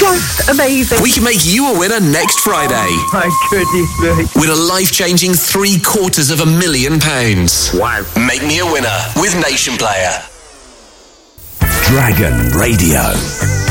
Just amazing. We can make you a winner next Friday. My goodness me. With a life-changing £750,000. Wow. Make me a winner with Nation Player. Dragon Radio.